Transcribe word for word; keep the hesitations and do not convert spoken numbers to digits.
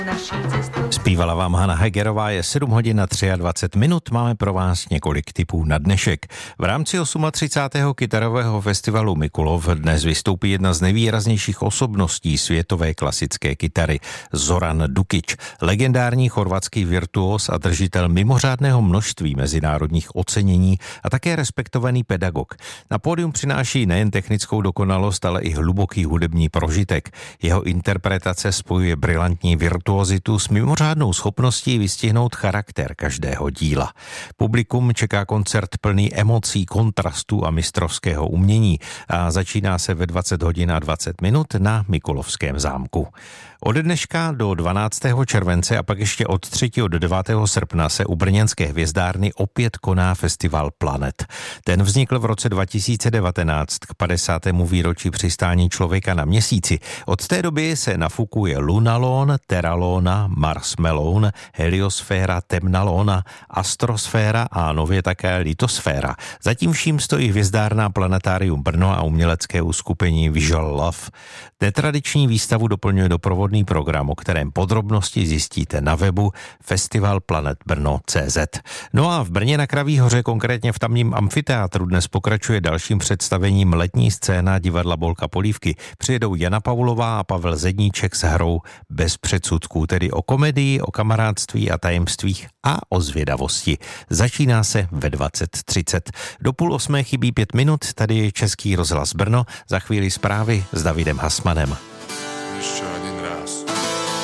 Zpívala vám Hana Hegerová, je sedm hodin a dvacet tři minut, máme pro vás několik tipů na dnešek. V rámci třicátého osmého kytarového festivalu Mikulov dnes vystoupí jedna z nejvýraznějších osobností světové klasické kytary, Zoran Dukić, legendární chorvatský virtuos a držitel mimořádného množství mezinárodních ocenění a také respektovaný pedagog. Na pódium přináší nejen technickou dokonalost, ale i hluboký hudební prožitek. Jeho interpretace spojuje brilantní virtuozitu s mimořádnou schopností vystihnout charakter každého díla. Publikum čeká koncert plný emocí, kontrastů a mistrovského umění a začíná se ve dvacet hodin a dvacet minut na Mikulovském zámku. Od dneška do dvanáctého července a pak ještě od třetího do devátého srpna se u brněnské hvězdárny opět koná festival Planet. Ten vznikl v roce dva tisíce devatenáct k padesátému výročí přistání člověka na měsíci. Od té doby se nafukuje Lunalón, Teralóna, Marsmelón, Heliosféra, Temnalóna, Astrosféra a nově také Litosféra. Zatím vším stojí hvězdárna Planetárium Brno a umělecké uskupení Visual Love. Netradiční výstavu doplňuje doprovodný program, o kterém podrobnosti zjistíte na webu festival planet brno tečka cé zet. No a v Brně na Kraví hoře, konkrétně v tamním amfiteátru, dnes pokračuje dalším představením letní scéna divadla Bolka Polívky. Přijedou Jana Paulová a Pavel Zedníček s hrou Bez předsudků, tedy o komedii, o kamarádství a tajemstvích a o zvědavosti. Začíná se ve dvacet třicet. Do půl osmé chybí pět minut, tady je Český rozhlas Brno, za chvíli zprávy s Davidem Hasmanem. Ještě ani